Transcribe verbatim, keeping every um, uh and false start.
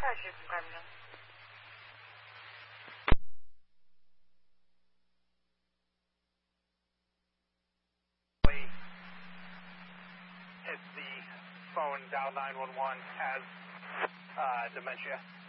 Roger, Gremlin. Hit the phone, dial nine one one, has uh, dementia.